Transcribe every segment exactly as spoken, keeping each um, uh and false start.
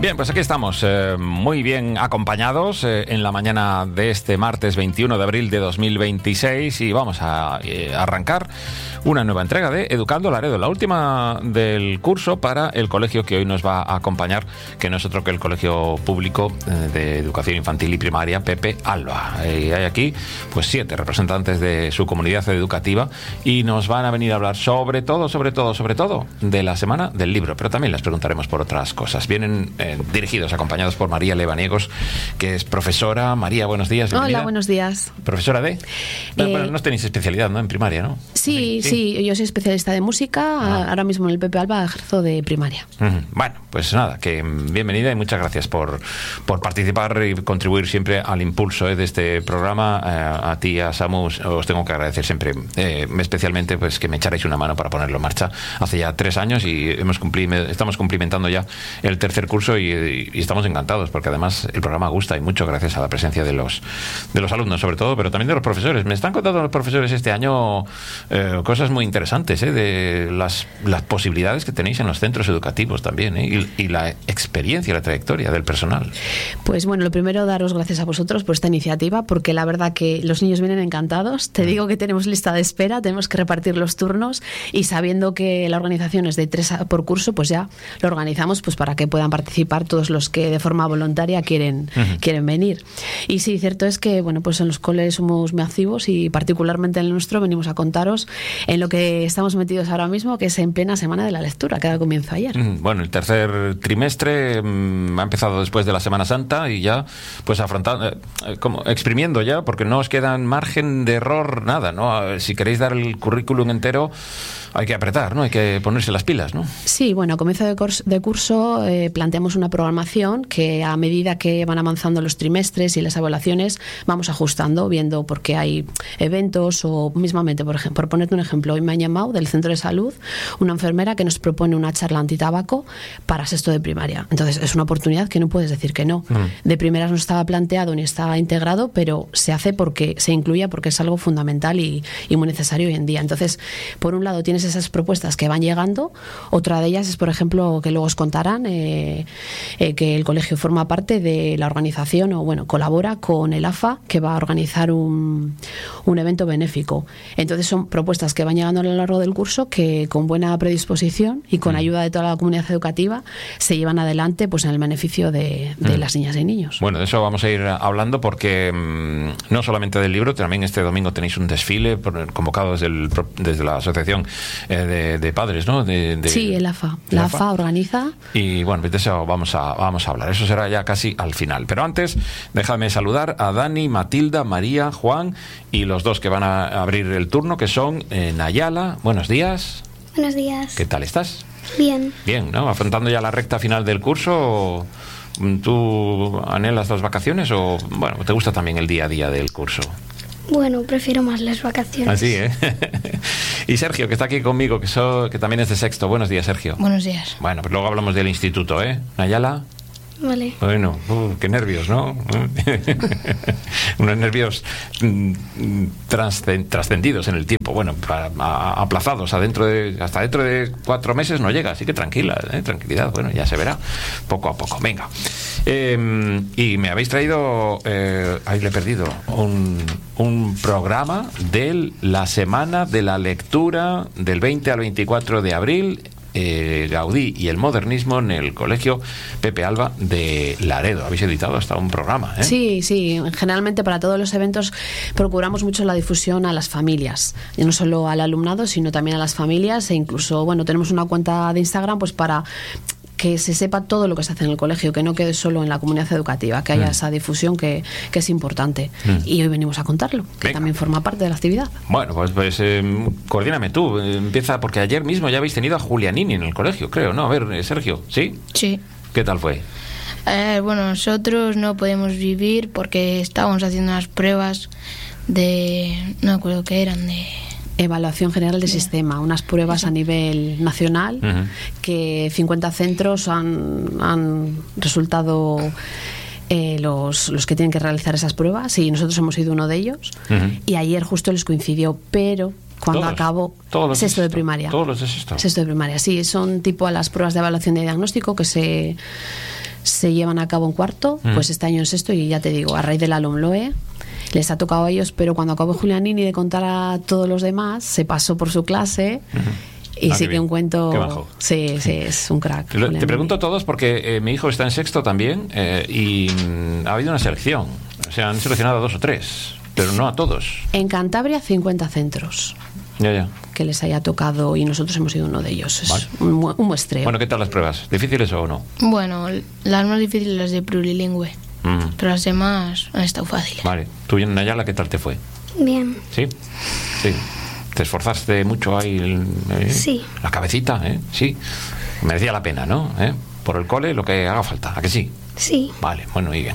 Bien, pues aquí estamos, eh, muy bien acompañados eh, en la mañana de este martes veintiuno de abril de dos mil veintiséis y vamos a eh, arrancar una nueva entrega de Educando Laredo, la última del curso para el colegio que hoy nos va a acompañar, que no es otro que el Colegio Público eh, de Educación Infantil y Primaria Pepe Alba. Y hay aquí pues siete representantes de su comunidad educativa y nos van a venir a hablar sobre todo, sobre todo, sobre todo de la semana del libro, pero también les preguntaremos por otras cosas. Vienen eh, dirigidos, acompañados por María Lebaniegos, que es profesora. María, buenos días. Bienvenida. Hola, buenos días. ¿Profesora de? No, eh, bueno, no tenéis especialidad, ¿no? En primaria, ¿no? Sí, sí, sí, yo soy especialista de música. Ah. Ahora mismo en el Pepe Alba ejerzo de primaria. Uh-huh. Bueno, pues nada, que bienvenida y muchas gracias por, por participar y contribuir siempre al impulso eh, de este programa. Eh, a ti, a Samu, os tengo que agradecer siempre, eh, especialmente pues que me echarais una mano para ponerlo en marcha hace ya tres años y hemos cumplido, estamos cumplimentando ya el tercer curso y, y estamos encantados porque además el programa gusta y mucho gracias a la presencia de los de los alumnos sobre todo, pero también de los profesores. Me están contando los profesores este año eh, cosas muy interesantes eh, de las, las posibilidades que tenéis en los centros educativos también eh, y, y la experiencia, la trayectoria del personal. Pues bueno, lo primero daros gracias a vosotros por esta iniciativa porque la verdad que los niños vienen encantados. Te digo que tenemos lista de espera, tenemos que repartir los turnos y sabiendo que la organización es de tres por curso, pues ya lo organizamos pues para que puedan participar todos los que de forma voluntaria quieren, uh-huh. quieren venir. Y sí, cierto es que bueno, pues en los coles somos muy activos y particularmente en el nuestro venimos a contaros en lo que estamos metidos ahora mismo, que es en plena semana de la lectura, que da comienzo ayer. Bueno, el tercer trimestre mmm, ha empezado después de la Semana Santa y ya pues afrontando, eh, como exprimiendo ya, porque no os queda margen de error nada, ¿no? Si queréis dar el currículum entero hay que apretar, ¿no? Hay que ponerse las pilas, ¿no? Sí, bueno, a comienzo de curso, de curso eh, planteamos una programación que a medida que van avanzando los trimestres y las evaluaciones vamos ajustando, viendo por qué hay eventos o mismamente, por ejemplo, por ponerte un ejemplo, hoy me han llamado del centro de salud una enfermera que nos propone una charla antitabaco para sexto de primaria. Entonces es una oportunidad que no puedes decir que no. Mm. De primeras no estaba planteado ni estaba integrado, pero se hace porque se incluye porque es algo fundamental y, y muy necesario hoy en día. Entonces, por un lado tienes esas propuestas que van llegando, otra de ellas es, por ejemplo, que luego os contarán eh, eh, que el colegio forma parte de la organización o, bueno, colabora con el A F A, que va a organizar un, un evento benéfico. Entonces son propuestas que van llegando a lo largo del curso que con buena predisposición y con mm. ayuda de toda la comunidad educativa se llevan adelante pues en el beneficio de, de mm. las niñas y niños. Bueno, de eso vamos a ir hablando porque mmm, no solamente del libro, también este domingo tenéis un desfile convocado desde, el, desde la asociación eh, de, de padres, ¿no? De, de, sí, el A F A. La A F A organiza. Y bueno, de eso vamos a, vamos a hablar. Eso será ya casi al final. Pero antes, déjame saludar a Dani, Matilda, María, Juan y los dos que van a abrir el turno, que son eh, Nayala. Buenos días. Buenos días. ¿Qué tal estás? Bien. Bien, ¿no? Afrontando ya la recta final del curso. ¿Tú anhelas las vacaciones o, bueno, te gusta también el día a día del curso? Bueno, prefiero más las vacaciones. Así, ¿eh? Y Sergio, que está aquí conmigo, que, so, que también es de sexto. Buenos días, Sergio. Buenos días. Bueno, pues luego hablamos del instituto, ¿eh? Nayala. Vale. Bueno, uh, qué nervios, ¿no? Unos nervios mm, trascendidos en el tiempo, bueno, a, a, aplazados a dentro de, hasta dentro de cuatro meses no llega, así que tranquila, ¿eh? Tranquilidad, bueno, ya se verá poco a poco. Venga. Eh, y me habéis traído, eh, ahí le he perdido, un, un programa de la Semana de la Lectura del veinte al veinticuatro de abril. Eh, Gaudí y el modernismo en el Colegio Pepe Alba de Laredo. Habéis editado hasta un programa, ¿eh? Sí, sí. Generalmente para todos los eventos procuramos mucho la difusión a las familias, y no solo al alumnado, sino también a las familias e incluso, bueno, tenemos una cuenta de Instagram pues para que se sepa todo lo que se hace en el colegio, que no quede solo en la comunidad educativa, que haya mm. esa difusión que, que es importante. Mm. Y hoy venimos a contarlo, que Venga. También forma parte de la actividad. Bueno, pues, pues eh, coordíname tú, empieza, porque ayer mismo ya habéis tenido a Julianini en el colegio, creo, ¿no? A ver, Sergio, ¿sí? Sí. ¿Qué tal fue? Eh, bueno, nosotros no podemos vivir porque estábamos haciendo unas pruebas de... no me acuerdo qué eran, de... Evaluación general de sistema, unas pruebas a nivel nacional uh-huh. que cincuenta centros han, han resultado eh, los, los que tienen que realizar esas pruebas y nosotros hemos sido uno de ellos uh-huh. y ayer justo les coincidió, pero cuando todos, acabó todos sexto de, de primaria. Todos los de sexto. Sexto de primaria, sí, son tipo a las pruebas de evaluación de diagnóstico que se se llevan a cabo en cuarto, mm. pues este año en sexto, y ya te digo, a raíz de la LOMLOE les ha tocado a ellos, pero cuando acabó Julianini de contar a todos los demás, se pasó por su clase. Uh-huh. Y ah, sí que un cuento. Sí, sí, es un crack. Lo, te pregunto a todos porque eh, mi hijo está en sexto también eh, y mm, ha habido una selección. O sea, han seleccionado a dos o tres, pero no a todos. En Cantabria, cincuenta centros. Ya, ya. Que les haya tocado y nosotros hemos sido uno de ellos. Es vale. un, un muestreo. Bueno, ¿qué tal las pruebas? ¿Difíciles o no? Bueno, las más difíciles las de plurilingüe. Mm. Pero las demás han estado fáciles. Vale. ¿Tú, Nayala, qué tal te fue? Bien. ¿Sí? Sí. ¿Te esforzaste mucho ahí? Eh, sí. La cabecita, ¿eh? Sí. Merecía la pena, ¿no? ¿Eh? Por el cole, lo que haga falta. ¿A que sí? Sí. Vale, bueno, y bien.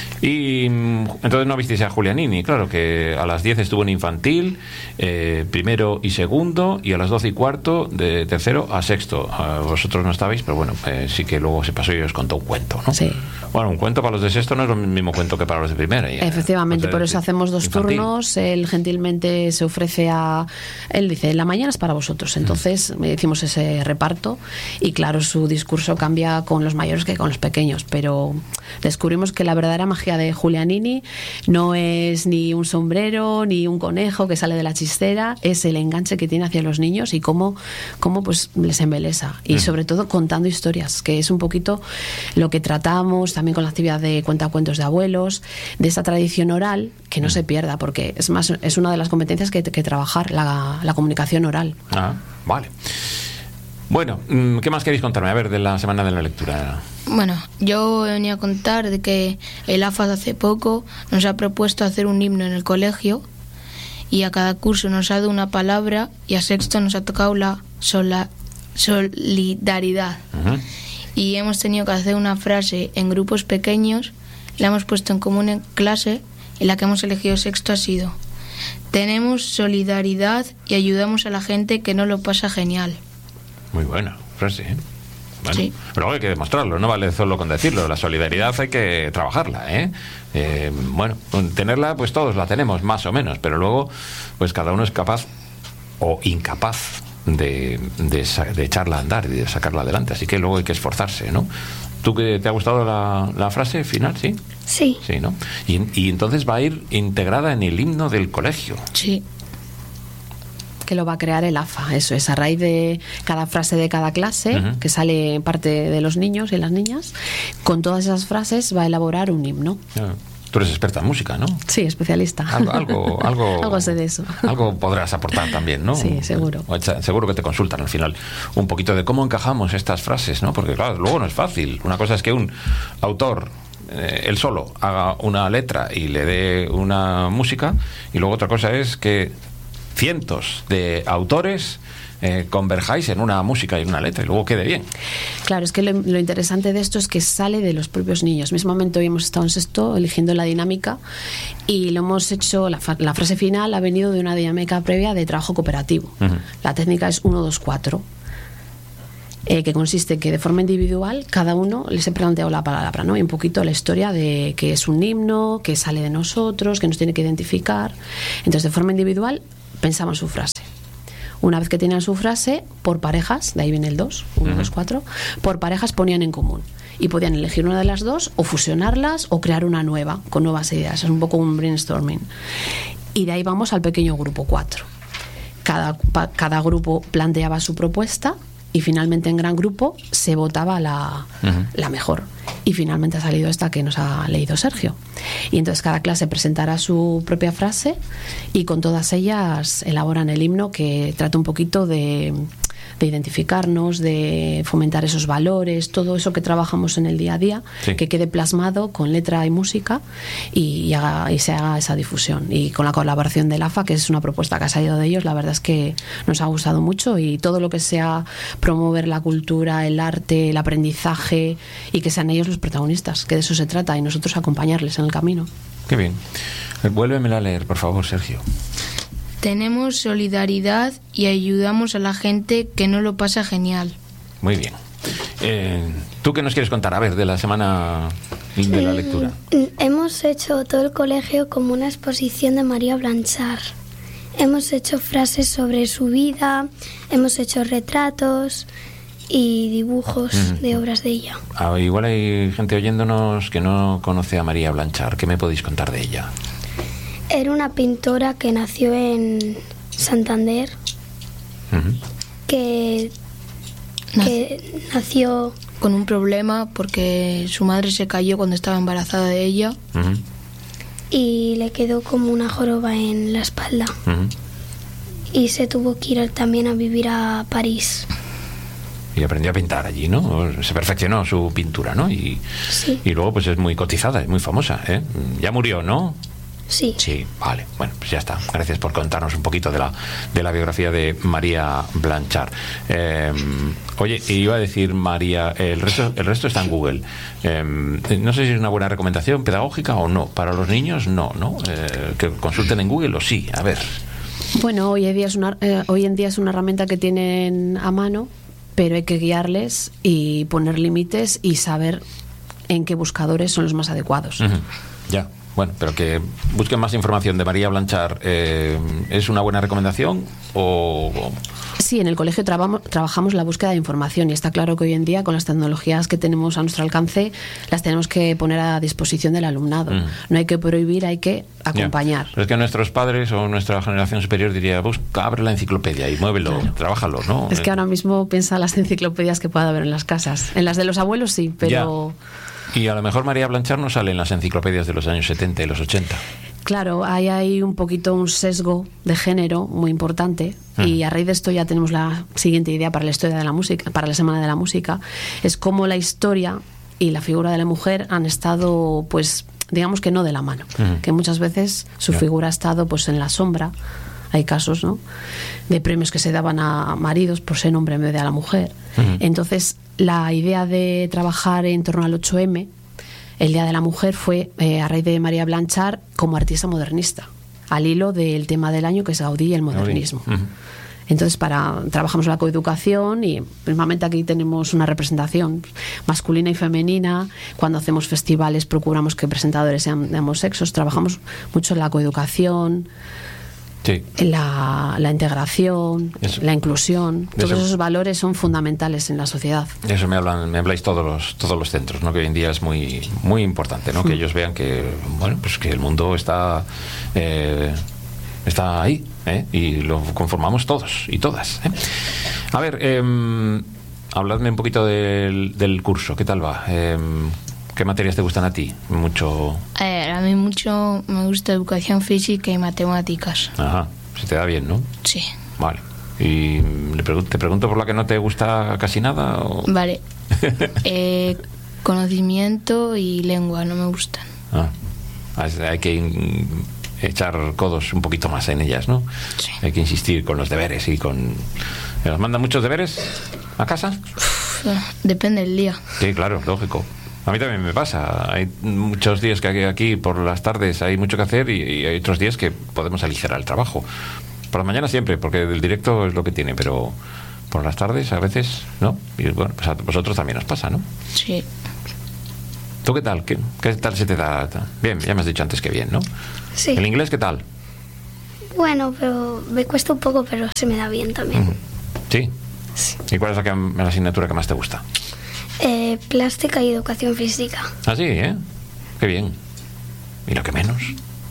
Y entonces no visteis a Julianini, claro, que a las diez estuvo en infantil, eh, primero y segundo, y a las doce y cuarto de tercero a sexto. Uh, vosotros no estabais, pero bueno, eh, sí que luego se pasó y os contó un cuento, ¿no? Sí. Bueno, un cuento para los de sexto no es lo mismo cuento que para los de primera. Ya. Efectivamente, Entonces, por eso hacemos dos infantil. turnos. Él gentilmente se ofrece a... Él dice, la mañana es para vosotros. Entonces mm. hicimos ese reparto y claro, su discurso cambia con los mayores que con los pequeños, pero descubrimos que la verdadera magia de Julianini no es ni un sombrero ni un conejo que sale de la chistera, es el enganche que tiene hacia los niños y cómo, cómo pues les embelesa y mm. sobre todo contando historias, que es un poquito lo que tratamos también con la actividad de cuentacuentos de abuelos, de esa tradición oral que no mm. se pierda, porque es más es una de las competencias que, que trabajar, la, la comunicación oral. Ah, vale. Bueno, ¿qué más queréis contarme? A ver, de la semana de la lectura. Bueno, yo venía a contar de que el A F A D hace poco nos ha propuesto hacer un himno en el colegio y a cada curso nos ha dado una palabra y a sexto nos ha tocado la sola, solidaridad. Uh-huh. Y hemos tenido que hacer una frase en grupos pequeños, la hemos puesto en común en clase y la que hemos elegido sexto ha sido: tenemos solidaridad y ayudamos a la gente que no lo pasa genial. Muy buena frase, ¿eh? Bueno, sí. Pero luego hay que demostrarlo, no vale solo con decirlo. La solidaridad hay que trabajarla, ¿eh? Eh, bueno, tenerla pues todos la tenemos, más o menos, pero luego pues cada uno es capaz o incapaz de, de, de echarla a andar y de sacarla adelante, así que luego hay que esforzarse, ¿no? ¿Tú que te ha gustado la, la frase final, sí? Sí. Sí, ¿no? Y, y entonces va a ir integrada en el himno del colegio. Sí. Que lo va a crear el A F A, eso es a raíz de cada frase de cada clase, uh-huh. que sale parte de los niños y las niñas, con todas esas frases va a elaborar un himno. Uh, tú eres experta en música, ¿no? Sí, especialista. Algo, algo, algo, algo sé de eso. Algo podrás aportar también, ¿no? Sí, seguro. O, o, seguro que te consultan al final un poquito de cómo encajamos estas frases, ¿no? Porque claro, luego no es fácil. Una cosa es que un autor eh, él solo haga una letra y le dé una música, y luego otra cosa es que cientos de autores eh, converjáis en una música y en una letra y luego quede bien. Claro, es que lo, lo interesante de esto es que sale de los propios niños. Mismamente hoy hemos estado en sexto eligiendo la dinámica y lo hemos hecho, la, la frase final ha venido de una dinámica previa de trabajo cooperativo. Uh-huh. La técnica es uno, dos, cuatro. Eh, que consiste en que de forma individual cada uno les he planteado la palabra, ¿no? Y un poquito la historia de que es un himno, que sale de nosotros, que nos tiene que identificar. Entonces, de forma individual pensaban su frase. Una vez que tenían su frase, por parejas, de ahí viene el dos, uno, dos, cuatro, por parejas ponían en común. Y podían elegir una de las dos, o fusionarlas, o crear una nueva, con nuevas ideas. Es un poco un brainstorming. Y de ahí vamos al pequeño grupo cuatro. Cada, pa, cada grupo planteaba su propuesta, y finalmente en gran grupo se votaba la, uh-huh. la mejor. Y finalmente ha salido esta que nos ha leído Sergio. Y entonces cada clase presentará su propia frase y con todas ellas elaboran el himno, que trata un poquito de, de identificarnos, de fomentar esos valores, todo eso que trabajamos en el día a día, sí. que quede plasmado con letra y música y, y, haga, y se haga esa difusión. Y con la colaboración del A F A, que es una propuesta que ha salido de ellos, la verdad es que nos ha gustado mucho, y todo lo que sea promover la cultura, el arte, el aprendizaje, y que sean ellos los protagonistas, que de eso se trata, y nosotros acompañarles en el camino. Qué bien. Vuélvemela a leer, por favor, Sergio. Tenemos solidaridad y ayudamos a la gente que no lo pasa genial. Muy bien. Eh, ¿Tú qué nos quieres contar? A ver, de la semana de la lectura. Hemos hecho todo el colegio como una exposición de María Blanchard. Hemos hecho frases sobre su vida, hemos hecho retratos y dibujos Mm. de obras de ella. Ah, igual hay gente oyéndonos que no conoce a María Blanchar. ¿Qué me podéis contar de ella? Era una pintora que nació en Santander, Ujú. que, que nació Con un problema porque su madre se cayó cuando estaba embarazada de ella. Ujú. y le quedó como una joroba en la espalda. Ujú. Y se tuvo que ir también a vivir a París. Y aprendió a pintar allí, ¿no? Se perfeccionó su pintura, ¿no? Y, Sí. y luego pues es muy cotizada, es muy famosa, ¿eh? Ya murió, ¿no? Sí. Sí, vale. Bueno, pues ya está. Gracias por contarnos un poquito de la, de la biografía de María Blanchar. Eh, oye, iba a decir María, el resto, el resto está en Google. Eh, no sé si es una buena recomendación pedagógica o no. Para los niños, no, ¿no? Eh, que consulten en Google o sí. A ver. Bueno, hoy en día es una, eh, hoy en día es una herramienta que tienen a mano, pero hay que guiarles y poner límites y saber en qué buscadores son los más adecuados. Uh-huh. Ya. Bueno, pero que busquen más información de María Blanchar. Eh, ¿Es una buena recomendación o...? Sí, en el colegio trabamo, trabajamos la búsqueda de información y está claro que hoy en día con las tecnologías que tenemos a nuestro alcance las tenemos que poner a disposición del alumnado. Mm. No hay que prohibir, hay que acompañar. Pero es que nuestros padres o nuestra generación superior diría, busca, abre la enciclopedia y muévelo, claro. Trabájalo, ¿no? Es que ahora mismo piensa las enciclopedias que pueda haber en las casas. En las de los abuelos sí, pero... Ya. Y a lo mejor María Blanchar no sale en las enciclopedias de los años setenta y los ochenta. Claro, hay ahí un poquito un sesgo de género muy importante mm. y a raíz de esto ya tenemos la siguiente idea para la historia de la música, para la Semana de la Música, es cómo la historia y la figura de la mujer han estado, pues, digamos que no de la mano, mm. que muchas veces su yeah. figura ha estado pues en la sombra. Hay casos, ¿no?, de premios que se daban a maridos por ser hombre en vez de a la mujer. Uh-huh. Entonces, la idea de trabajar en torno al ocho eme, el Día de la Mujer, fue eh, a raíz de María Blanchar como artista modernista, al hilo del tema del año que es Gaudí y el modernismo. Uh-huh. Entonces, para trabajamos la coeducación y normalmente aquí tenemos una representación masculina y femenina. Cuando hacemos festivales procuramos que presentadores sean de ambos sexos. Trabajamos mucho en la coeducación. Sí. La, la integración, eso. La inclusión, todos eso. Esos valores son fundamentales en la sociedad. De eso me hablan, me habláis todos los todos los centros, ¿no? Que hoy en día es muy muy importante, ¿no? Sí. Que ellos vean que bueno, pues que el mundo está eh, está ahí, ¿eh? Y lo conformamos todos y todas, ¿eh? A ver, eh, habladme un poquito del, del curso, ¿qué tal va? Eh, ¿Qué materias te gustan a ti? Mucho. A ver, a mí mucho me gusta educación física y matemáticas. Ajá, se te da bien, ¿no? Sí. Vale. ¿Y le pregun- te pregunto por la que no te gusta casi nada? ¿O? Vale. eh, conocimiento y lengua no me gustan. Ah, hay que echar codos un poquito más en ellas, ¿no? Sí. Hay que insistir con los deberes y con... ¿Nos mandan muchos deberes a casa? Uf, depende del día. Sí, claro, lógico. A mí también me pasa. Hay muchos días que aquí por las tardes hay mucho que hacer y, y hay otros días que podemos aligerar el trabajo. Por la mañana siempre, porque el directo es lo que tiene, pero por las tardes a veces, ¿no? Y bueno, pues a vosotros también os pasa, ¿no? Sí. ¿Tú qué tal? ¿Qué, qué tal se te da? Bien, ya me has dicho antes que bien, ¿no? Sí. ¿El inglés qué tal? Bueno, pero me cuesta un poco, pero se me da bien también. Uh-huh. ¿Sí? Sí. ¿Y cuál es la, que, la asignatura que más te gusta? Eh, plástica y educación física. Ah, sí, ¿eh? Qué bien. ¿Y lo que menos?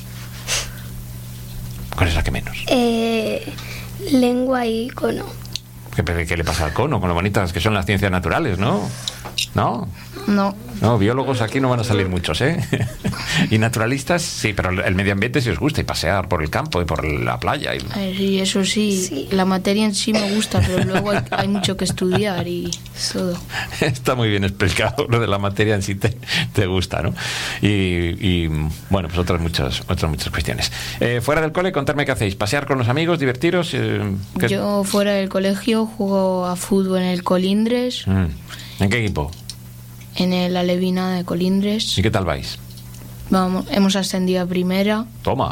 ¿Cuál es la que menos? Eh, lengua y cono. ¿Qué, ¿Qué le pasa al cono? Con lo bonitas que son las ciencias naturales, ¿no? ¿No? No. No, biólogos aquí no van a salir muchos, ¿eh? Y naturalistas, sí, pero el medio ambiente sí os gusta, y pasear por el campo y por la playa. Y... A ver, sí, eso sí, sí, la materia en sí me gusta, pero luego hay, hay mucho que estudiar y todo. Está muy bien explicado, lo de la materia en sí te, te gusta, ¿no? Y, y bueno, pues otras muchas, otras muchas cuestiones. Eh, fuera del cole, contarme qué hacéis. ¿Pasear con los amigos, divertiros? Eh, ¿qué... Yo fuera del colegio juego a fútbol en el Colindres. Mm. ¿En qué equipo? En el Alevina de Colindres. ¿Y qué tal vais? Vamos, hemos ascendido a primera. Toma.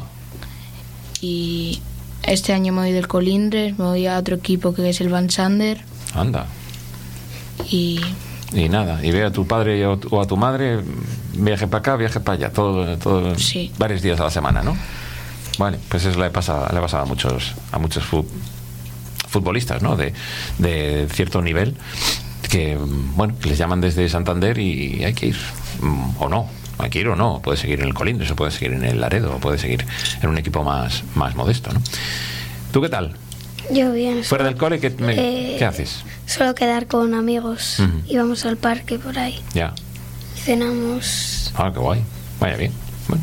Y este año me voy del Colindres, me voy a otro equipo que es el Van Sander. Anda. Y... Y nada, y ve a tu padre o, o a tu madre, viaje para acá, viaje para allá, todo, todo sí. Varios días a la semana, ¿no? Vale, pues eso le pasa, le pasa a muchos, a muchos fu- futbolistas, ¿no? De, de cierto nivel. que, bueno, que les llaman desde Santander y hay que ir, o no, hay que ir o no, puede seguir en el Colindres, o puede seguir en el Laredo, o puede seguir en un equipo más, más modesto, ¿no? ¿Tú qué tal? Yo bien. Fuera del cole, ¿qué, me, eh, ¿qué haces? Solo quedar con amigos. Uh-huh. Y vamos al parque por ahí. Ya. Cenamos. Ah, qué guay. Vaya bien. Bueno.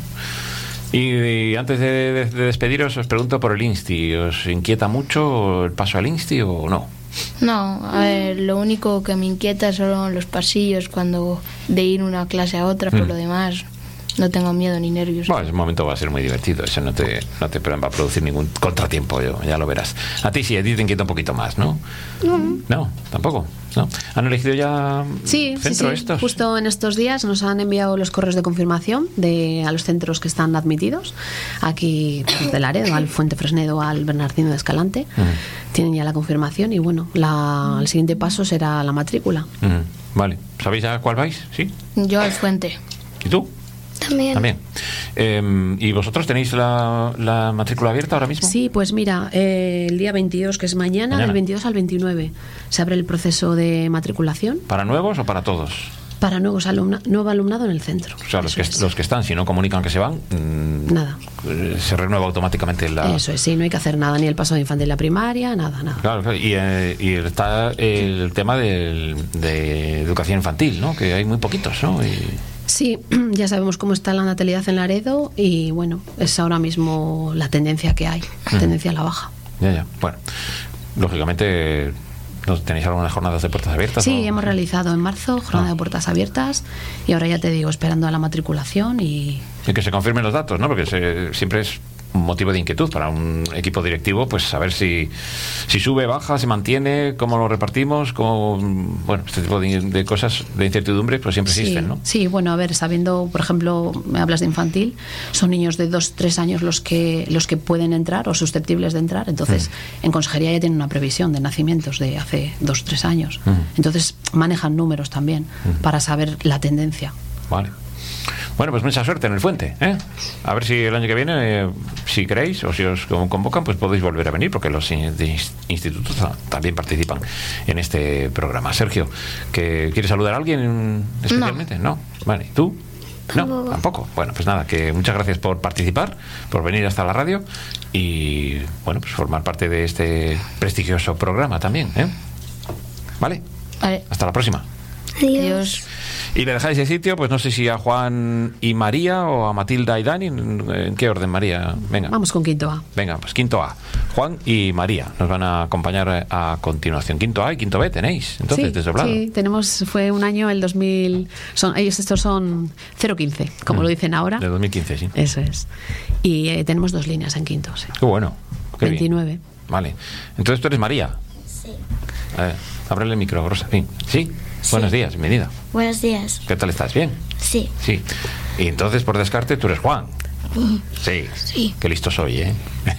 Y, y antes de, de, de despediros, os pregunto por el Insti. ¿Os inquieta mucho el paso al Insti o no? No, a ver, lo único que me inquieta son los pasillos cuando de ir una clase a otra, por Mm. lo demás no tengo miedo ni nervios. Bueno, ese momento va a ser muy divertido, eso no te, no te va a producir ningún contratiempo, yo, ya lo verás. A ti sí, a ti te inquieta un poquito más, ¿no? No. No, tampoco. ¿No? ¿Han elegido ya Sí, centro sí, sí. estos? Justo en estos días nos han enviado los correos de confirmación de a los centros que están admitidos. Aquí de Laredo, al Fuente Fresnedo, al Bernardino de Escalante. Uh-huh. Tienen ya la confirmación y bueno, la, el siguiente paso será la matrícula. Uh-huh. Vale. ¿Sabéis a cuál vais? ¿Sí? Yo al Fuente. ¿Y tú? También. También. Eh, ¿Y vosotros tenéis la, la matrícula abierta ahora mismo? Sí, pues mira, eh, el día veintidós, que es mañana, Mañana. del veintidós al veintinueve, se abre el proceso de matriculación ¿Para nuevos o para todos? para nuevos alumna, nuevo alumnado en el centro. O sea, los que, Eso es. los que están, si no comunican que se van, mmm, Nada. eh, se renueva automáticamente la... Eso es, sí, no hay que hacer nada, ni el paso de infantil a primaria, nada, nada. Claro, claro. Y, eh, y está el tema del, de educación infantil, ¿no? Que hay muy poquitos, ¿no? Y... Sí, ya sabemos cómo está la natalidad en Laredo y bueno, es ahora mismo la tendencia que hay, la tendencia a la baja. Ya, ya. Bueno, lógicamente, ¿no tenéis algunas jornadas de puertas abiertas? Sí, ¿no? hemos realizado en marzo jornada Ah. de puertas abiertas y ahora ya te digo, esperando a la matriculación y... Y que se confirmen los datos, ¿no? Porque se- siempre es un motivo de inquietud para un equipo directivo, pues saber si, si sube, baja, se mantiene, cómo lo repartimos, cómo, bueno, este tipo de, de cosas de incertidumbre, pues siempre Sí, existen, ¿no? sí, bueno, a ver, sabiendo, por ejemplo, me hablas de infantil, son niños de dos, tres años los que los que pueden entrar o susceptibles de entrar, entonces en consejería ya tienen una previsión de nacimientos de hace dos, tres años, Mm. entonces manejan números también para saber la tendencia. Vale. Bueno, pues mucha suerte en el Fuente, ¿eh? A ver si el año que viene, eh, si queréis o si os convocan, pues podéis volver a venir, porque los in- de ins- institutos ta- también participan en este programa. Sergio, ¿que ¿quieres saludar a alguien especialmente? No. Vale, ¿tú? No, Tampoco. tampoco. Bueno, pues nada, que muchas gracias por participar, por venir hasta la radio y, bueno, pues formar parte de este prestigioso programa también, ¿eh? Vale, Vale. hasta la próxima. Adiós. Adiós. Y le dejáis el sitio, pues no sé si a Juan y María o a Matilda y Dani. ¿En, en qué orden, María? Venga. Vamos con quinto A. Venga, pues quinto A. Juan y María nos van a acompañar a continuación. Quinto A y quinto B tenéis, entonces, sí, desdoblado. sí, tenemos, fue un año, el dos mil, son, ellos estos son cero quince, como Mm. lo dicen ahora. De dos mil quince, sí. Eso es. Y eh, tenemos dos líneas en quinto, sí. Qué bueno. Qué bien. veintinueve. Vale. Entonces tú eres María. Sí. A ver, ábrele el micro, Rosa. Sí. ¿Sí? Buenos días, bienvenida. Buenos días. ¿Qué tal estás? ¿Bien? Sí. Sí. Y entonces, por descarte, tú eres Juan. Sí. Sí. Qué listo soy, ¿eh?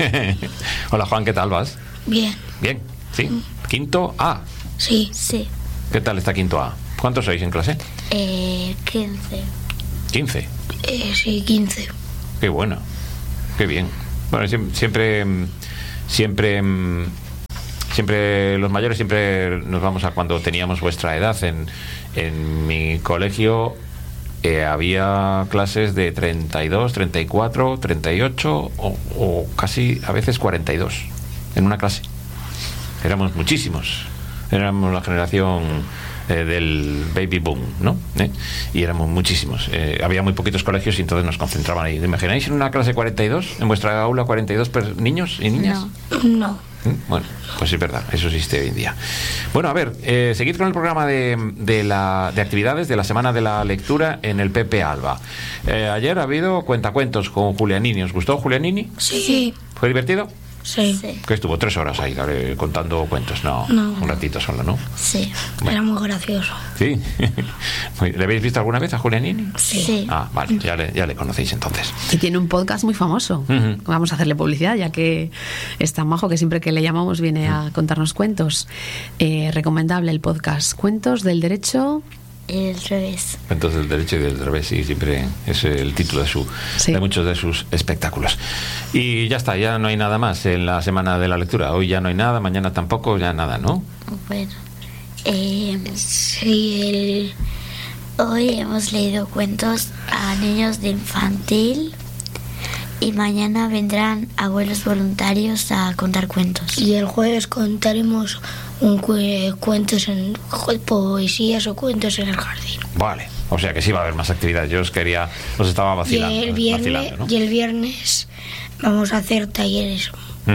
Hola, Juan, ¿qué tal vas? Bien. Bien. Sí. Quinto A. Sí. Sí. ¿Qué tal está quinto A? ¿Cuántos sois en clase? Eh, quince. quince. Eh, sí, quince. Qué bueno. Qué bien. Bueno, siem- siempre, mm, siempre, mm, siempre los mayores siempre nos vamos a cuando teníamos vuestra edad. En, en mi colegio eh, había clases de treinta y dos, treinta y cuatro, treinta y ocho o, o casi a veces cuarenta y dos en una clase. Éramos muchísimos. Éramos la generación eh, del baby boom, ¿no? ¿Eh? Y éramos muchísimos. Eh, había muy poquitos colegios y entonces nos concentraban ahí. ¿Te imagináis en una clase cuarenta y dos? ¿En vuestra aula cuarenta y dos per- niños y niñas? No. ¿Mm? Bueno, pues es verdad, eso existe hoy en día. Bueno, a ver, eh, seguid con el programa de, de, la, de actividades de la Semana de la Lectura en el Pepe Alba. Eh, ayer ha habido cuentacuentos con Julianini. ¿Os gustó Julianini? Sí. ¿Fue divertido? Sí. Que estuvo tres horas ahí dale, contando cuentos. No, No. un ratito solo, ¿no? Sí. Bueno. Era muy gracioso. Sí. ¿Le habéis visto alguna vez a Julianini? Sí. Ah, vale, ya le, ya le conocéis entonces. Y tiene un podcast muy famoso. Ujú. Vamos a hacerle publicidad, ya que es tan majo que siempre que le llamamos viene a contarnos cuentos. Eh, recomendable el podcast Cuentos del Derecho. El revés. Cuentos del derecho y del revés, sí, siempre es el título de su Sí. de muchos de sus espectáculos. Y ya está, ya no hay nada más en la Semana de la Lectura. Hoy ya no hay nada, mañana tampoco, ya nada, ¿no? Bueno. Eh, sí, el... hoy hemos leído cuentos a niños de infantil y mañana vendrán abuelos voluntarios a contar cuentos. Y el jueves contaremos un cu cuentos en poesías o cuentos en el jardín. Vale, o sea que sí va a haber más actividades. Yo os quería, os estaba vacilando. Y el viernes, vacilando, ¿no? y el viernes vamos a hacer talleres.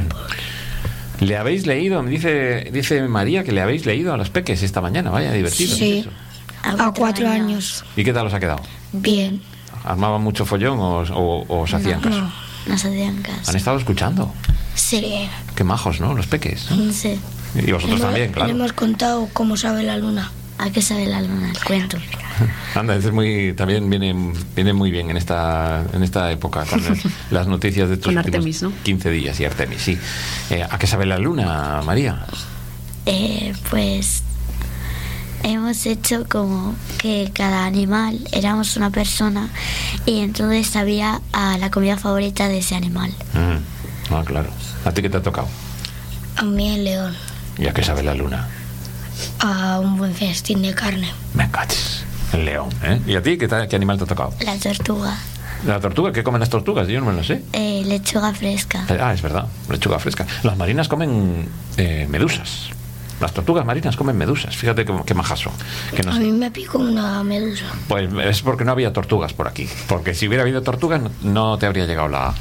Mm. ¿Le habéis leído? Me dice, dice María que le habéis leído a los peques esta mañana. Vaya, divertido. Sí, a cuatro, a cuatro años. años. ¿Y qué tal os ha quedado? Bien. ¿Armaban mucho follón o, o, o os hacían no, caso? No, nos hacían caso. ¿Han estado escuchando? Sí. Qué majos, ¿no? Los peques. Sí. Y vosotros hemos, también, claro. Le hemos contado cómo sabe la luna. ¿A qué sabe la luna? El cuento. Anda, es muy, también viene, viene muy bien en esta, en esta época con el, las noticias de estos con últimos Artemis, ¿no? quince días y Artemis, sí. Eh, ¿A qué sabe la luna, María? Eh, pues hemos hecho como que cada animal éramos una persona y entonces sabía a la comida favorita de ese animal. Mm. Ah, claro. ¿A ti qué te ha tocado? A mí el león. ¿Y a qué sabe la luna? A un buen festín de carne. Me cachis. El león, ¿eh? ¿Y a ti qué, ta, qué animal te ha tocado? La tortuga. ¿La tortuga? ¿Qué comen las tortugas? Yo no me lo sé. Eh, lechuga fresca. Ah, es verdad, lechuga fresca. Las marinas comen eh, medusas. Las tortugas marinas comen medusas. Fíjate qué, qué majas son. Que no a sé. mí me picó una medusa. Pues es porque no había tortugas por aquí. Porque si hubiera habido tortugas no, no te habría llegado la...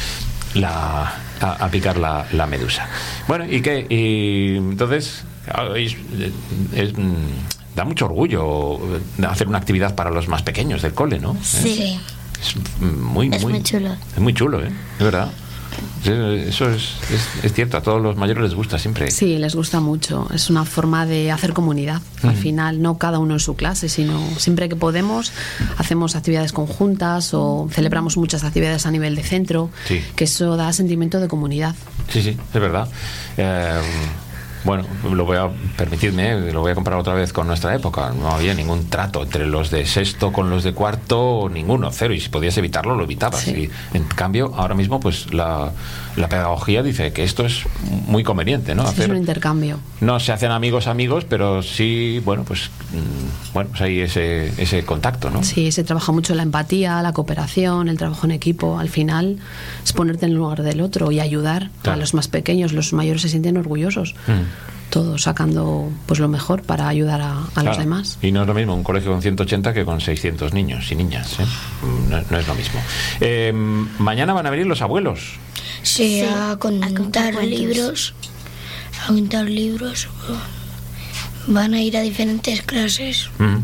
la a, a picar la, la medusa. Bueno, ¿y qué? Y entonces es, es, da mucho orgullo hacer una actividad para los más pequeños del cole, ¿no? Sí. ¿Eh? Es muy, es muy, muy chulo. Es muy chulo, ¿eh? Es verdad. Eso es, es, es cierto, a todos los mayores les gusta siempre. Sí, les gusta mucho. Es una forma de hacer comunidad. Mm. Al final, no cada uno en su clase, sino siempre que podemos hacemos actividades conjuntas o celebramos muchas actividades a nivel de centro, sí. Que eso da sentimiento de comunidad. Sí, sí, es verdad. Eh, Bueno, lo voy a permitirme, lo voy a comparar otra vez con nuestra época. No había ningún trato entre los de sexto con los de cuarto, ninguno, cero. Y si podías evitarlo, lo evitabas. Sí. Y en cambio, ahora mismo, pues la, la pedagogía dice que esto es muy conveniente, ¿no? Sí, Hacer, es un intercambio. No se hacen amigos amigos, pero sí, bueno, pues mmm, bueno, pues hay ese, ese contacto, ¿no? Sí, se trabaja mucho la empatía, la cooperación, el trabajo en equipo. Al final es ponerte en el lugar del otro y ayudar, claro, a los más pequeños. Los mayores se sienten orgullosos. Mm. Todos sacando pues lo mejor para ayudar a, a claro, los demás. Y no es lo mismo un colegio con ciento ochenta que con seiscientos niños y niñas, ¿eh? no, no es lo mismo. Eh, mañana van a venir los abuelos. Sí, sí a, contar a contar libros. A contar libros. Van a ir a diferentes clases. Mm.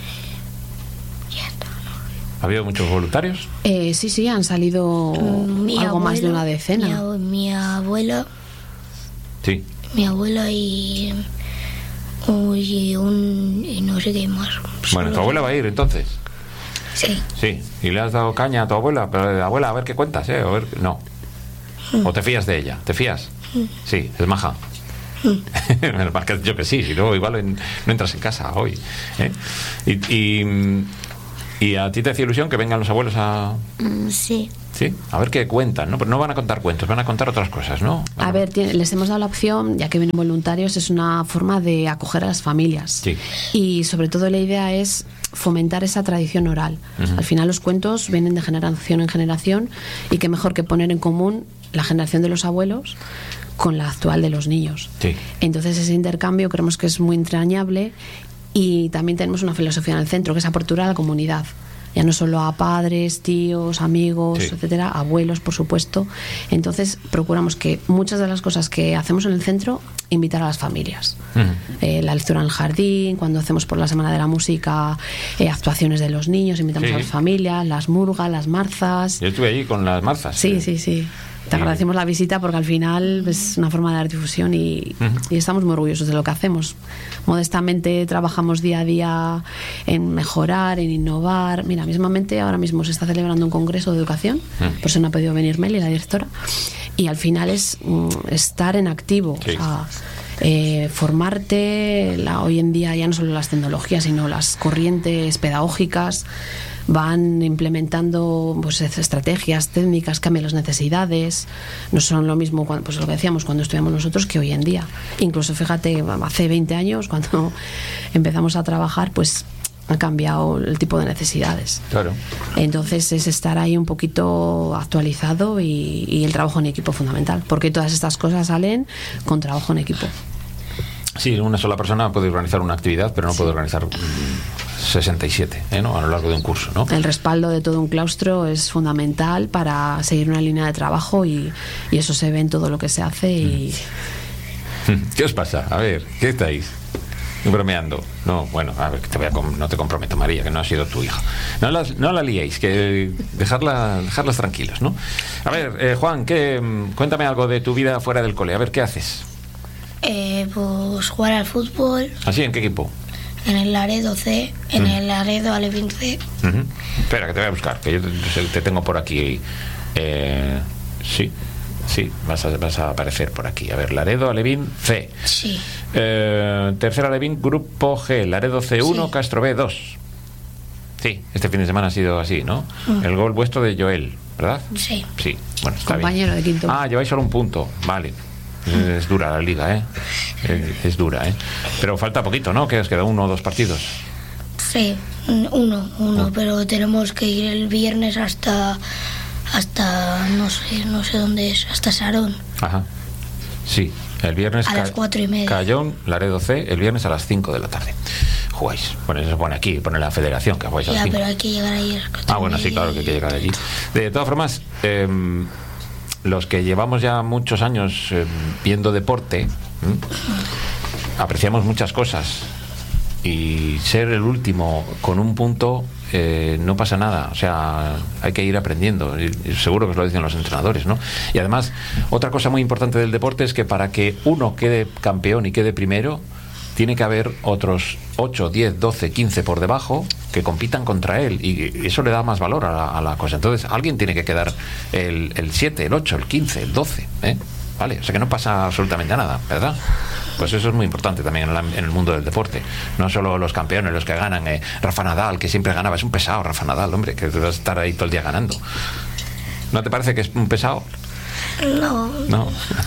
¿Ha habido muchos voluntarios? Eh, sí, sí, han salido mi algo abuelo, más de una decena. Mi, mi abuela. Sí. Mi abuela y, y un y no sé qué más. Bueno, ¿tu abuela va a ir entonces? Sí. Sí. ¿Y le has dado caña a tu abuela? Pero abuela, a ver qué cuentas, ¿eh? A ver, no. Mm. ¿O te fías de ella? ¿Te fías? Mm. Sí, es maja. Mm. Yo que sí, si no, igual no entras en casa hoy. ¿eh? Y, y, ¿Y a ti te hacía ilusión que vengan los abuelos a...? Mm, sí. Sí, a ver qué cuentan, ¿no? Pero no van a contar cuentos, van a contar otras cosas, ¿no? A, a ver, tiene, les hemos dado la opción, ya que vienen voluntarios, es una forma de acoger a las familias. Sí. Y sobre todo la idea es fomentar esa tradición oral. Uh-huh. Al final los cuentos vienen de generación en generación y qué mejor que poner en común la generación de los abuelos con la actual de los niños. Sí. Entonces ese intercambio creemos que es muy entrañable y también tenemos una filosofía en el centro que es apertura a la comunidad. Ya no solo a padres, tíos, amigos, sí, etcétera, abuelos, por supuesto. Entonces procuramos que muchas de las cosas que hacemos en el centro, invitar a las familias. Uh-huh. Eh, la lectura en el jardín, cuando hacemos por la Semana de la Música, eh, actuaciones de los niños, invitamos sí. a las familias, las murgas, las marzas. Yo estuve allí con las marzas. Sí, eh. sí, sí. Te agradecemos la visita porque al final es una forma de dar difusión y, uh-huh. y estamos muy orgullosos de lo que hacemos. Modestamente trabajamos día a día en mejorar, en innovar. Mira, mismamente ahora mismo se está celebrando un congreso de educación, uh-huh. por eso no ha podido venir Meli, la directora, y al final es um, estar en activo. Sí. O sea, eh, formarte, la, hoy en día ya no solo las tecnologías, sino las corrientes pedagógicas. van implementando pues estrategias, técnicas, cambian las necesidades, no son lo mismo cuando, pues lo que decíamos cuando estudiamos nosotros que hoy en día. Incluso fíjate, hace veinte años cuando empezamos a trabajar, pues ha cambiado el tipo de necesidades. Claro. Entonces es estar ahí un poquito actualizado y, y el trabajo en equipo fundamental, porque todas estas cosas salen con trabajo en equipo. Sí, una sola persona puede organizar una actividad, pero no sí. puede organizar sesenta y siete, ¿eh? ¿no? A lo largo de un curso, ¿no? El respaldo de todo un claustro es fundamental para seguir una línea de trabajo y, y eso se ve en todo lo que se hace. Y... ¿Qué os pasa? A ver, ¿qué estáis? Bromeando. No, bueno, a ver, te voy a com- no te comprometo, María, que no ha sido tu hija. No, las, no la liéis, que dejarla, dejarlas tranquilos, ¿no? A ver, eh, Juan, ¿qué, cuéntame algo de tu vida fuera del cole. A ver, ¿qué haces? Eh, pues jugar al fútbol. ¿Así? ¿En qué equipo? En el Laredo C, en Mm. el Laredo Alevín C. Uh-huh. Espera, que te voy a buscar, que yo te, te tengo por aquí. Eh, sí, sí, vas a, vas a aparecer por aquí. A ver, Laredo Alevín C. Sí. Eh, tercera Alevín, Grupo G, Laredo C uno, Sí. Castro B dos. Sí, este fin de semana ha sido así, ¿no? Mm. El gol vuestro de Joel, ¿verdad? Sí. Sí, bueno, está Compañero bien. de quinto. Ah, lleváis solo un punto, vale. Es dura la liga, ¿eh? Es, es dura, ¿eh? Pero falta poquito, ¿no? Que os queda uno o dos partidos. Sí, uno, uno, Oh. pero tenemos que ir el viernes hasta, hasta, no sé, no sé dónde es, hasta Sarón. Ajá. Sí, el viernes... A las cuatro y media. Cayón, Laredo C, el viernes a las cinco de la tarde. Jugáis. Bueno, eso pone aquí, pone la federación, que jugáis a las Ya, cinco. pero hay que llegar ahí a las cuatro Ah, bueno, y sí, media. claro que hay que llegar allí. De todas formas, eh, los que llevamos ya muchos años eh, viendo deporte, ¿eh? apreciamos muchas cosas. Y ser el último con un punto eh, no pasa nada. O sea, hay que ir aprendiendo. Y, y seguro que os lo dicen los entrenadores, ¿no? Y además, otra cosa muy importante del deporte es que para que uno quede campeón y quede primero, tiene que haber otros ocho, diez, doce, quince por debajo que compitan contra él, y eso le da más valor a la, a la cosa. Entonces alguien tiene que quedar el, el siete, el ocho, el quince, el doce, ¿eh? Vale, o sea que no pasa absolutamente nada, ¿verdad? Pues eso es muy importante también en, la, en el mundo del deporte. No solo los campeones, los que ganan. eh, Rafa Nadal, que siempre ganaba, es un pesado Rafa Nadal, hombre, que vas a estar ahí todo el día ganando. ¿No te parece que es un pesado? No. No.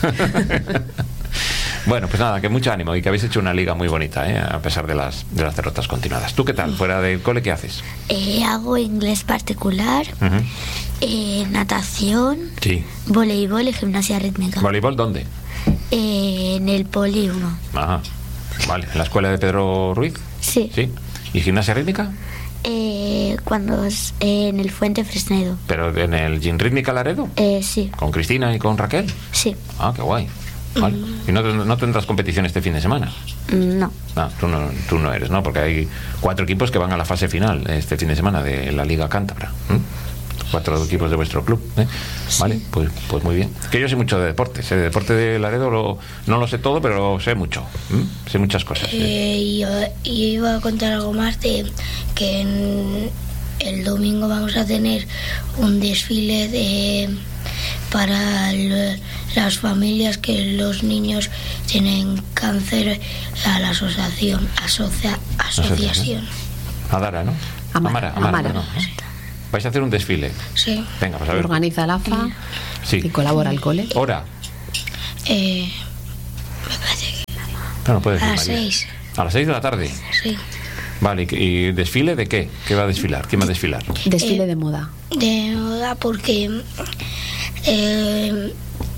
Bueno, pues nada, que mucho ánimo y que habéis hecho una liga muy bonita, ¿eh? A pesar de las, de las derrotas continuadas. ¿Tú qué tal? ¿Fuera del cole qué haces? Eh, hago inglés particular, Uh-huh. eh, natación, Sí. voleibol y gimnasia rítmica. ¿Voleibol dónde? Eh, en el Poli uno. Ajá. Vale, ¿en la escuela de Pedro Ruiz? Sí. Sí. ¿Y gimnasia rítmica? Eh, cuando es, eh, en el Fuente Fresnedo. ¿Pero en el Gym Rítmica Laredo? Eh, sí, ¿Con Cristina y con Raquel? sí. Ah, qué guay. Vale. ¿Y no, no tendrás competición este fin de semana? No. Ah, tú no, tú no eres, ¿no? Porque hay cuatro equipos que van a la fase final este fin de semana de la Liga Cántabra. ¿eh? Cuatro equipos de vuestro club, ¿eh? Vale, pues, pues muy bien. Que yo sé mucho de deportes. ¿eh? De deporte de Laredo lo, no lo sé todo, pero sé mucho. ¿eh? Sé muchas cosas. ¿eh? Eh, y yo, y yo iba a contar algo más de que en el domingo vamos a tener un desfile de para el- las familias que los niños tienen cáncer a la asociación asocia, asociación. Adara, ¿no? Amara, Amara. ¿no? Vais a hacer un desfile. Sí. Venga, pues a ver. Organiza el A F A Sí. y colabora el cole. Hora. Eh, me parece que No, no puedes a ir, las María. seis. A las seis de la tarde. Sí. Vale, ¿y, y desfile de qué? ¿Qué va a desfilar? ¿Quién va a desfilar? Desfile Eh, de moda. De moda porque eh,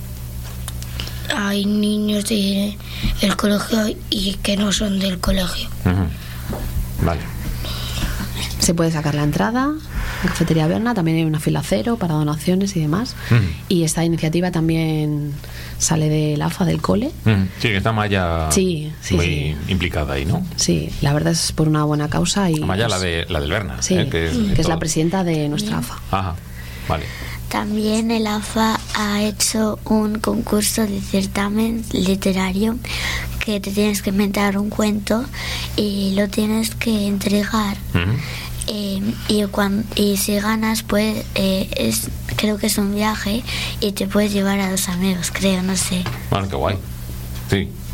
hay niños de el colegio y que no son del colegio. Ujú. Vale. Se puede sacar la entrada en Cafetería Berna, también hay una fila cero para donaciones y demás. Ujú. Y esta iniciativa también sale del A F A del cole. Ujú. Sí, que está Maya Sí, sí, muy sí. implicada ahí, ¿no? Sí, la verdad es por una buena causa. Y Maya, pues, la, de, la del Berna. sí, ¿eh? que es, que es todo. la presidenta de nuestra A F A. Ajá, vale. También el A F A ha hecho un concurso de certamen literario que te tienes que inventar un cuento y lo tienes que entregar. Ujú. Eh, y, cuan- y si ganas, pues eh, es, creo que es un viaje y te puedes llevar a dos amigos, creo, no sé. Bueno, qué guay. Sí.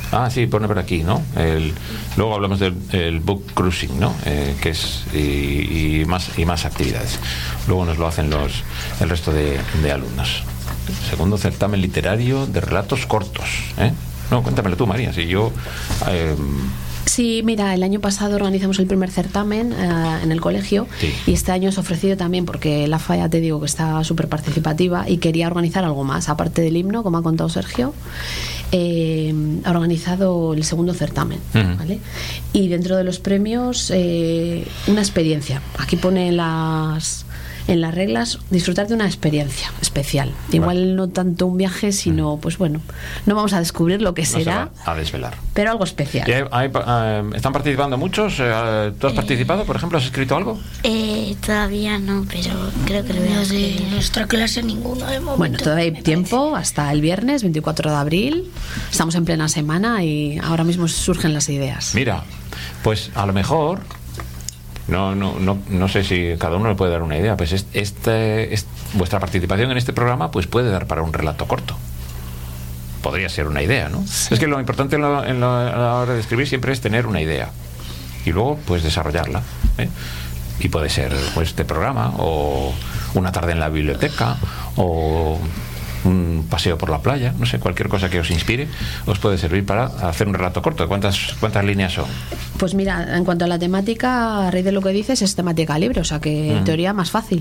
Ah, sí, pone por aquí, ¿no? El, luego hablamos del el book cruising, ¿no? Eh, que es y, y más y más actividades. Luego nos lo hacen los el resto de, de alumnos. Segundo certamen literario de relatos cortos, ¿eh? No, cuéntamelo tú, María. Si yo eh, Sí, mira, el año pasado organizamos el primer certamen uh, en el colegio, sí. Y este año es ofrecido también porque la F A, ya te digo que está súper participativa y quería organizar algo más, aparte del himno, como ha contado Sergio. Eh, ha organizado el segundo certamen, uh-huh. ¿Vale? Y dentro de los premios eh, una experiencia. Aquí pone las en las reglas disfrutar de una experiencia especial. Igual bueno. No tanto un viaje, sino uh-huh. Pues bueno, no vamos a descubrir lo que no será, se va a desvelar, pero algo especial. Hay, hay, uh, ¿Están participando muchos? Uh, ¿Tú has eh, participado, por ejemplo? ¿Has escrito algo? Eh, todavía no, pero creo que lo voy a escribir. De nuestra clase ninguna de momento. Bueno, todavía hay tiempo hasta el viernes veinticuatro de abril. Estamos en plena semana y ahora mismo surgen las ideas. Mira, pues a lo mejor no no no no sé si cada uno le puede dar una idea, pues este, este, este vuestra participación en este programa pues puede dar para un relato corto. Podría ser una idea, ¿no? Sí. Es que lo importante en la, en la, a la hora de escribir siempre es tener una idea y luego pues desarrollarla, ¿eh? Y puede ser pues este programa o una tarde en la biblioteca o un paseo por la playa, no sé, cualquier cosa que os inspire os puede servir para hacer un relato corto. ¿Cuántas, cuántas líneas son? Pues mira, en cuanto a la temática, a raíz de lo que dices, es temática libre, o sea que en mm. teoría más fácil.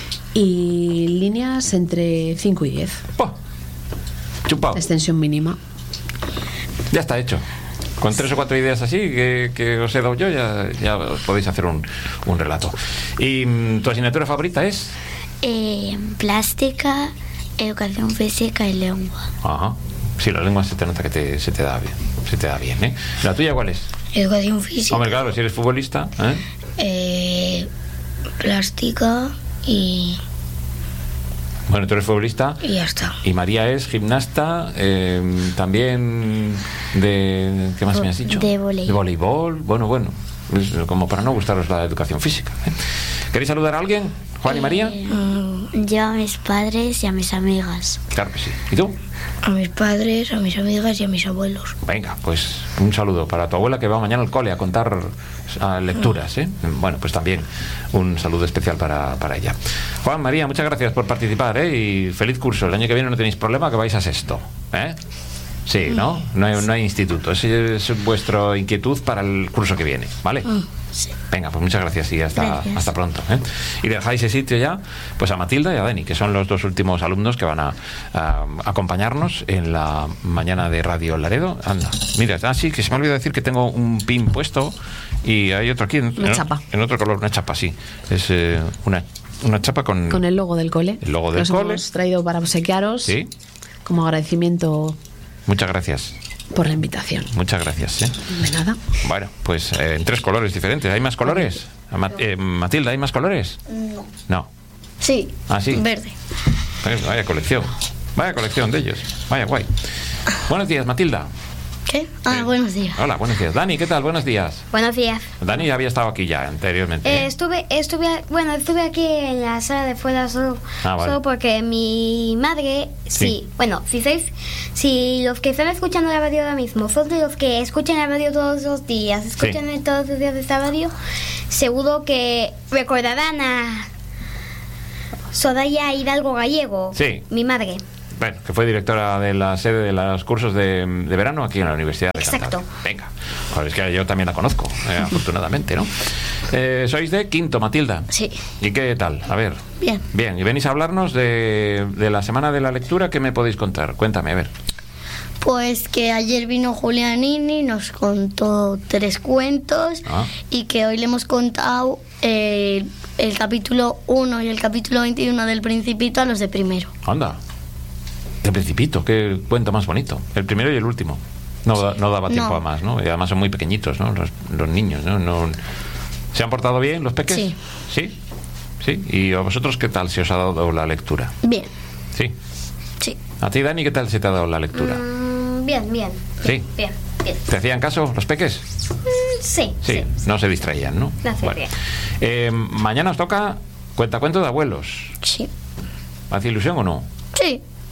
Y líneas entre cinco y diez. ¡Oh! Chupao. Extensión mínima. Ya está hecho. Con tres o cuatro ideas así que, que os he dado yo, ya, ya podéis hacer un, un relato. ¿Y tu asignatura favorita es? Eh, plástica, educación física y lengua. Ajá. Sí, la lengua se te nota que te, se te da bien. Se te da bien, ¿eh? ¿La tuya cuál es? Educación física. Hombre, claro, si eres futbolista, ¿eh? Eh, plástica y... Bueno, tú eres futbolista. Y ya está. Y María es gimnasta, eh, también de... ¿Qué más me has dicho? De voleibol. De voleibol. Bueno, bueno. Pues como para no gustaros la educación física, ¿eh? ¿Queréis saludar a alguien? ¿Juan y María? Eh, yo a mis padres y a mis amigas. Claro que sí. ¿Y tú? A mis padres, a mis amigas y a mis abuelos. Venga, pues un saludo para tu abuela que va mañana al cole a contar a lecturas, ¿eh? Bueno, pues también un saludo especial para, para ella. Juan, María, muchas gracias por participar, ¿eh? Y feliz curso. El año que viene no tenéis problema, que vais a sexto, ¿eh? Sí, ¿no? No hay, no hay instituto. Esa es vuestra inquietud para el curso que viene, ¿vale? Sí. Venga, pues muchas gracias y hasta, gracias. hasta pronto, ¿eh? Y dejáis ese sitio ya pues a Matilda y a Dani, que son los dos últimos alumnos que van a, a acompañarnos en la mañana de Radio Laredo. Anda, mira, ah, sí, que se me ha olvidado decir que tengo un pin puesto y hay otro aquí en, una en, chapa. En otro color, una chapa, sí. Es eh, una, una chapa con... Con el logo del cole. El logo del Los cole. hemos traído para obsequiaros. Sí. Como agradecimiento. Muchas gracias. Por la invitación. Muchas gracias, ¿eh? De nada. Bueno, pues eh, en tres colores diferentes. ¿Hay más colores? Ma- eh, Matilda, ¿hay más colores? No. No. Sí. Ah, sí. Verde. Pues vaya colección. Vaya colección de ellos. Vaya guay. Buenos días, Matilda. ¿Qué? Ah, Eh, buenos días. Hola, buenos días. Dani, ¿qué tal? Buenos días. Buenos días. Dani ya había estado aquí ya anteriormente. Eh, ¿eh? estuve, estuve, bueno, estuve aquí en la sala de fuera solo, Ah, vale. solo porque mi madre, Sí. sí, bueno, si sois, si los que están escuchando la radio ahora mismo son de los que escuchan la radio todos los días, escuchan Sí. todos los días esta radio, seguro que recordarán a Soraya Hidalgo Gallego, Sí. mi madre. Bueno, que fue directora de la sede de los cursos de, de verano aquí en la Universidad de Exacto. Cantabria. Venga, pues es que yo también la conozco, eh, afortunadamente, ¿no? Eh, sois de quinto, Matilda. Sí. ¿Y qué tal? A ver. Bien. Bien, y venís a hablarnos de, de la semana de la lectura. ¿Qué me podéis contar? Cuéntame, a ver. Pues que ayer vino Julianini, nos contó tres cuentos Ah. y que hoy le hemos contado eh, el capítulo uno y el capítulo veintiuno del Principito a los de primero. Anda. El Principito, qué cuento más bonito. El primero y el último. No, da- no daba tiempo No. a más, ¿no? Y además son muy pequeñitos, ¿no? Los, los niños, ¿no? No- ¿Se han portado bien los peques? Sí. ¿Sí? ¿Sí? ¿Y a vosotros qué tal se os ha dado la lectura? Bien, Sí. sí. ¿A ti, Dani, qué tal se te ha dado la lectura? Mm, bien, bien. Sí. Bien, bien. ¿Te hacían caso los peques? Mm, sí, Sí, sí. no se distraían, ¿no? No se distraían. Eh, mañana os toca cuentacuentos de abuelos. Sí. ¿Hace ilusión o no? Sí.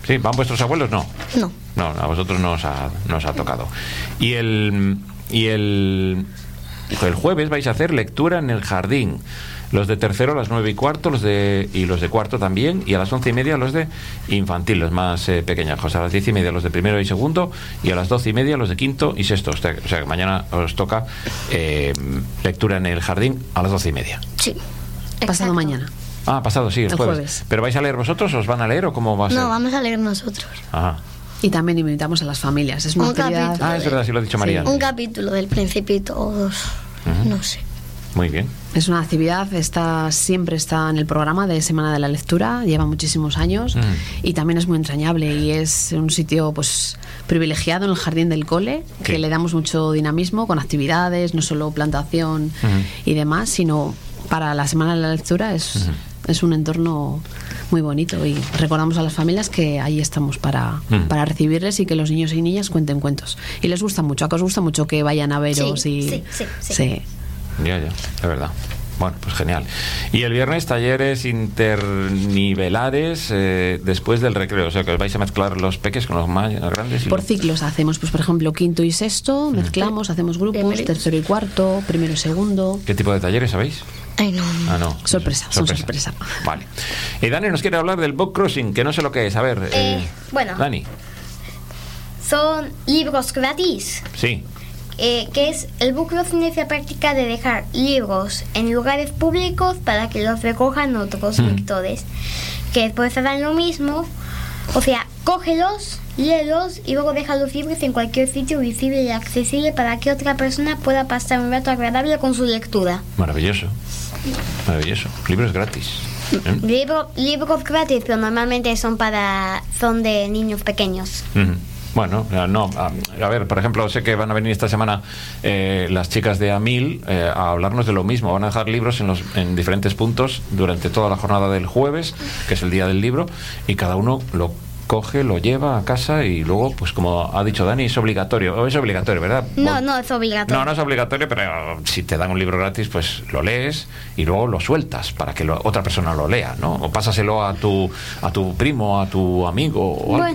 ¿Sí? ¿Van vuestros abuelos? No. No. No, a vosotros no os ha, no os ha tocado. Y el... Y el... El jueves vais a hacer lectura en el jardín. Los de tercero a las nueve y cuarto, los de y los de cuarto también, y a las once y media los de infantil, los más eh, pequeñajos. A las diez y media los de primero y segundo, y a las doce y media los de quinto y sexto. O sea, o sea que mañana os toca eh, lectura en el jardín a las doce y media. Sí. Pasado mañana. Ah, pasado, sí, el, El jueves. jueves. ¿Pero vais a leer vosotros o os van a leer o cómo va a ser? No, vamos a leer nosotros. Ajá. Y también invitamos a las familias. Es una Un actividad... capítulo. Ah, es verdad, sí lo ha dicho María. Un capítulo del Principito o dos. Ujú. No sé. Muy bien. Es una actividad, está, siempre está en el programa de Semana de la Lectura, lleva muchísimos años Mm. y también es muy entrañable y es un sitio pues privilegiado en el jardín del cole, que Sí. le damos mucho dinamismo con actividades, no solo plantación Ujú. y demás, sino para la Semana de la Lectura es, Ujú. es un entorno muy bonito y recordamos a las familias que ahí estamos para, Ujú. para recibirles y que los niños y niñas cuenten cuentos. Y les gusta mucho, ¿a que os gusta mucho que vayan a veros? Sí, y sí, sí, sí. sí. Ya, ya, es verdad. Bueno, pues genial. Y el viernes talleres internivelares eh, después del recreo. O sea, que os vais a mezclar los peques con los más grandes. Y Por los- ciclos hacemos, pues por ejemplo, quinto y sexto, mezclamos, hacemos grupos, Primero y- tercero y cuarto, primero y segundo. ¿Qué tipo de talleres sabéis? Ay, no. Ah, no. Sorpresa, son sorpresa. Vale. Y Dani nos quiere hablar del book crossing, que no sé lo que es. A ver. Eh, eh, bueno. Dani. Son libros gratis. Sí. Eh, que es el book crossing, es la práctica de dejar libros en lugares públicos para que los recojan otros Mm. lectores, que después harán lo mismo, o sea, cógelos, léelos y luego deja los libros en cualquier sitio visible y accesible para que otra persona pueda pasar un rato agradable con su lectura. Maravilloso. Maravilloso. Libros gratis. ¿Eh? Libro, libros gratis, pero normalmente son para son de niños pequeños. Ujú. Bueno, no, a, a ver, por ejemplo, sé que van a venir esta semana eh, las chicas de Amil eh, a hablarnos de lo mismo. Van a dejar libros en, los, en diferentes puntos durante toda la jornada del jueves, que es el día del libro, y cada uno lo coge, lo lleva a casa y luego, pues como ha dicho Dani, es obligatorio. O es obligatorio, ¿verdad? No, Bueno, no es obligatorio. No, no es obligatorio, pero si te dan un libro gratis, pues lo lees y luego lo sueltas para que lo- otra persona lo lea, ¿no? O pásaselo a tu, a tu primo, a tu amigo o algo. Bueno,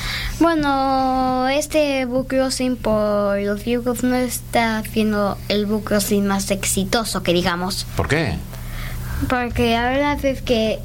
bueno, este book crossing por los libros no está haciendo el book crossing más exitoso, que digamos. ¿Por qué? Porque la verdad es que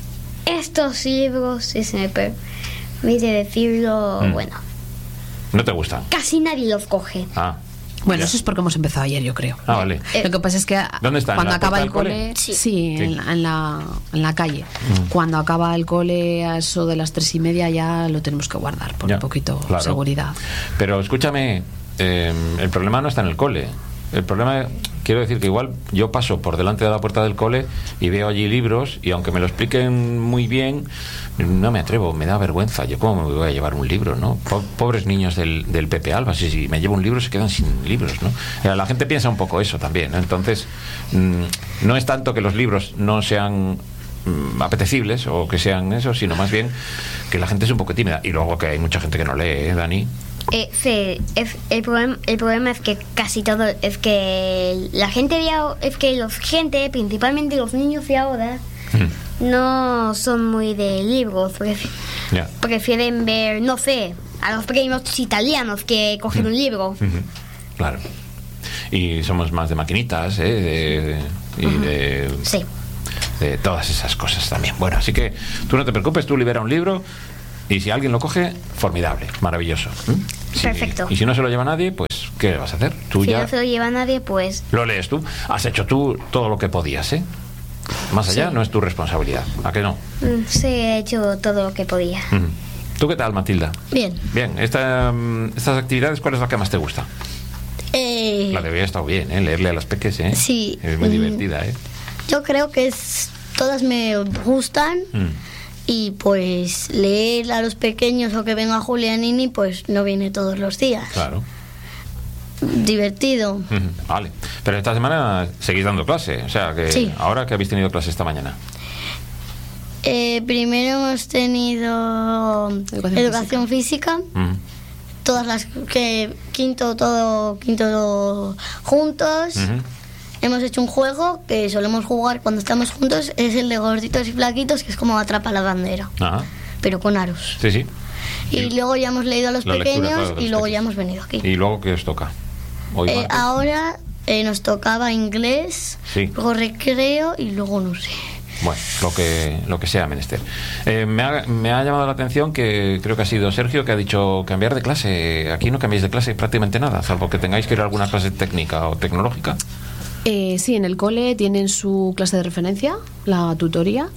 estos libros, si se me permite decirlo, Mm. bueno, ¿No te gustan? casi nadie los coge. Ah. Bueno, ya. eso es porque hemos empezado ayer, yo creo. Ah, vale. Eh, Lo que pasa es que ¿Dónde está? ¿En cuando la acaba puerta el del cole? cole, Sí. sí, Sí. En, la, en, la, en la calle. Mm. Cuando acaba el cole a eso de las tres y media ya lo tenemos que guardar por Ya, un poquito claro. seguridad. Pero escúchame, eh, el problema no está en el cole. El problema, quiero decir que igual yo paso por delante de la puerta del cole y veo allí libros y aunque me lo expliquen muy bien, no me atrevo, me da vergüenza. Yo cómo me voy a llevar un libro, ¿no? Po- Pobres niños del, del Pepe Alba, si, si me llevo un libro se quedan sin libros, ¿no? Eh, La gente piensa un poco eso también, ¿no? Entonces, mm, no es tanto que los libros no sean mm, apetecibles o que sean eso, sino más bien que la gente es un poco tímida. Y luego que hay mucha gente que no lee, ¿eh, Dani? Eh, sí, es- el, problema, el problema es que casi todo, es que la gente de ahora, es que los gente, principalmente los niños de ahora, Mm, no son muy de libros, pref- ya. prefieren ver, no sé, a los pequeños italianos que cogen un libro. Ujú, claro. Y somos más de maquinitas, ¿eh? De- y de, Sí. de todas esas cosas también. Bueno, así que tú no te preocupes, tú libera un libro y si alguien lo coge, formidable, maravilloso. ¿Mm? Si- Perfecto. Y si no se lo lleva nadie, pues ¿qué vas a hacer? Tú Si ya no se lo lleva a nadie, pues lo lees tú. Has hecho tú todo lo que podías, ¿eh? Más allá Sí. no es tu responsabilidad. ¿A qué no? mm, sí, he hecho todo lo que podía. Ujú. ¿Tú qué tal, Matilda? Bien. Bien, esta, mm, estas actividades, ¿cuál es la que más te gusta? Eh, La de hoy ha estado bien, ¿eh? Leerle a las peques, ¿eh? Sí. Es muy Mm. divertida, ¿eh? yo creo que es, todas me gustan Mm. y pues leer a los pequeños o que venga Julianini pues no viene todos los días. Claro. Divertido. Ujú, Vale. Pero esta semana seguís dando clase. O sea, que Sí. ahora que habéis tenido clase esta mañana. Eh, primero hemos tenido Educación educación, física. Mm. todas las que quinto todo quinto juntos. Ujú. Hemos hecho un juego que solemos jugar cuando estamos juntos, es el de gorditos y flaquitos, que es como atrapa la bandera. Ajá. pero con aros. Sí, sí. Y, y luego ya hemos leído a los pequeños lectura, claro, los y luego pequeños. Ya hemos venido aquí. ¿Y luego qué os toca? Hoy eh, ahora eh, nos tocaba inglés, sí. Luego recreo y luego no sé. Bueno, lo que, lo que sea menester. Eh, me, ha, me ha llamado la atención que creo que ha sido Sergio que ha dicho cambiar de clase. Aquí no cambiáis de clase prácticamente nada, salvo que tengáis que ir a alguna clase técnica o tecnológica. Eh, sí, en el cole tienen su clase de referencia, la tutoría,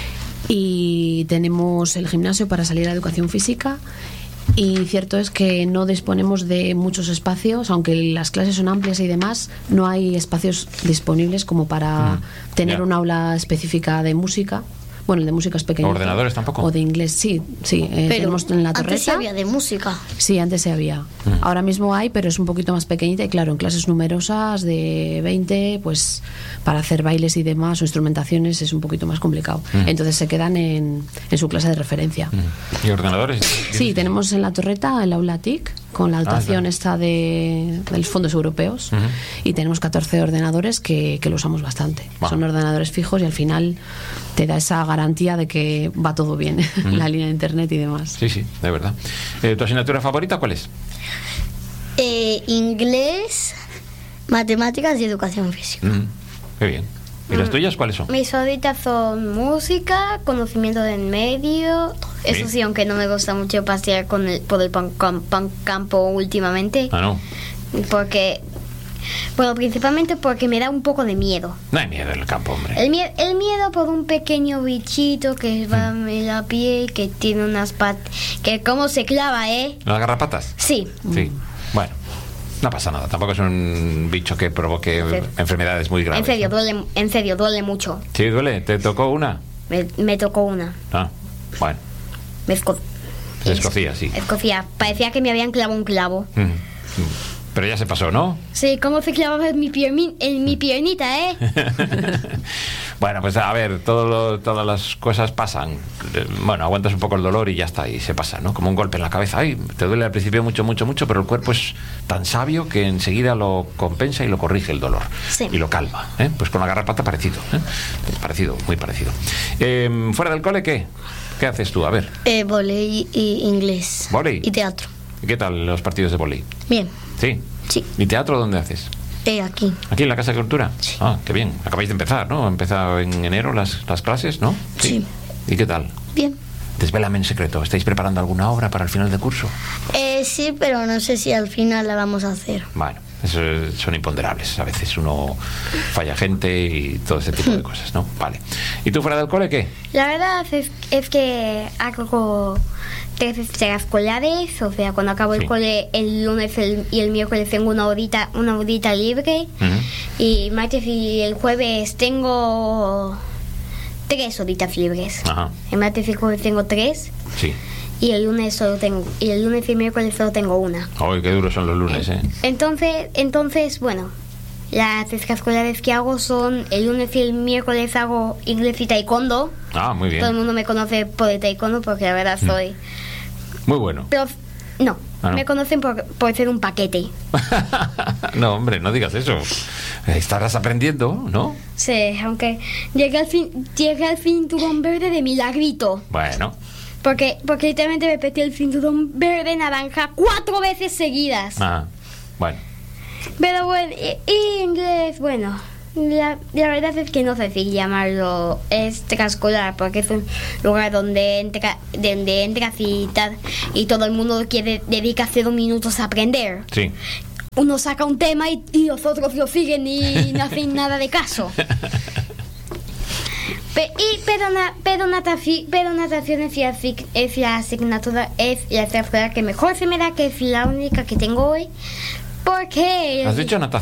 y tenemos el gimnasio para salir a educación física. Y cierto es que no disponemos de muchos espacios, aunque las clases son amplias y demás, no hay espacios disponibles como para mm, tener yeah. un aula específica de música. Bueno, el de música es pequeño. ¿Ordenadores tampoco? O de inglés, sí, sí. Eh, pero tenemos en la torreta. Antes sí había de música. Sí, antes se había. Mm. Ahora mismo hay, pero es un poquito más pequeñita y claro, en clases numerosas de veinte, pues para hacer bailes y demás o instrumentaciones es un poquito más complicado. Mm. Entonces se quedan en, en su clase de referencia. Mm. ¿Y ordenadores? Sí, tenemos en la torreta el aula T I C con la dotación ah, esta de, de los fondos europeos uh-huh. y tenemos catorce ordenadores que, que lo usamos bastante. Wow. Son ordenadores fijos y al final te da esa garantía de que va todo bien, uh-huh. la línea de internet y demás. Sí, sí, de verdad. Eh, ¿Tu asignatura favorita cuál es? Eh, inglés, matemáticas y educación física. Uh-huh. Qué bien. ¿Y las tuyas cuáles son? Mis favoritas son música, conocimiento del medio. ¿Sí? Eso sí, aunque no me gusta mucho pasear con el, por el pan, pan, pan campo últimamente. Ah, no. Porque, bueno, principalmente porque me da un poco de miedo. No hay miedo en el campo, hombre. El, mie- el miedo por un pequeño bichito que va mm. en la piel, que tiene unas patas, que cómo se clava, ¿eh? ¿Las garrapatas? Sí. Sí, bueno. No pasa nada, tampoco es un bicho que provoque en enfermedades muy graves. En serio, ¿no? duele, en serio, duele mucho. Sí, duele. ¿Te tocó una? Me, me tocó una. Ah, bueno. Me esco- Se escocía, sí. Escocía. Parecía que me habían clavado un clavo. Mm. Pero ya se pasó, ¿no? Sí, ¿cómo se clavaba en mi, piermi- en mi piernita, eh? Bueno, pues a ver, todo lo, todas las cosas pasan. Bueno, aguantas un poco el dolor y ya está, y se pasa, ¿no? Como un golpe en la cabeza. Ay, te duele al principio mucho, mucho, mucho, pero el cuerpo es tan sabio que enseguida lo compensa y lo corrige el dolor. Sí. Y lo calma, ¿eh? Pues con la garrapata parecido, ¿eh? Parecido, muy parecido. Eh, ¿Fuera del cole qué? ¿Qué haces tú? A ver. Eh, volei y inglés. ¿Volei? Y teatro. ¿Y qué tal los partidos de volei? Bien. ¿Sí? Sí. ¿Y teatro dónde haces? Eh, aquí. ¿Aquí en la Casa de Cultura? Sí. Ah, qué bien. Acabáis de empezar, ¿no? Empezado en enero las, las clases, ¿no? Sí. sí. ¿Y qué tal? Bien. Desvélame en secreto. ¿Estáis preparando alguna obra para el final de curso? Eh, sí, pero no sé si al final la vamos a hacer. Bueno, eso son imponderables. A veces uno falla gente y todo ese tipo de cosas, ¿no? Vale. ¿Y tú fuera del cole qué? La verdad es, es que hago tres extraescolares, o sea, cuando acabo sí. el cole el lunes el, y el miércoles tengo una horita, una horita libre uh-huh. y martes y el jueves tengo tres horitas libres. Ajá. El martes y el jueves tengo tres. Sí. Y el lunes solo tengo y el lunes y el miércoles solo tengo una. Ay, qué duros son los lunes, ¿eh? Entonces, entonces, bueno, las extraescolares que hago son el lunes y el miércoles hago inglés y taekwondo. Ah, muy bien. Todo el mundo me conoce por el taekwondo porque la verdad soy mm. muy bueno. Pero no, ah, no. me conocen por, por ser un paquete. No, hombre, no digas eso. Estarás aprendiendo, ¿no? Sí, aunque llegué al fin, llegué al cinturón verde de milagrito. Bueno. Porque, porque literalmente me metí el cinturón verde naranja cuatro veces seguidas. Ah, bueno. Pero bueno, y, y inglés, bueno, la, la verdad es que no sé si llamarlo extraescolar, porque es un lugar donde, entra, donde entras y, tal, y todo el mundo quiere dedica cero minutos a aprender. Sí. Uno saca un tema y, y los otros lo siguen y no hacen nada de caso. Pe, y, pero, na, pero, natafi, pero natación es la, es la asignatura, es la extraescolar que mejor se me da, que es la única que tengo hoy. ¿Por qué? ¿Has dicho natación?